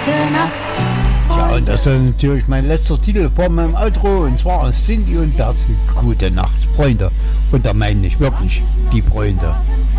Nacht. Ja, und das ist natürlich mein letzter Titel vor meinem Outro, und zwar Cindy und Bert. Gute Nacht, Freunde. Und da meine ich wirklich die Freunde.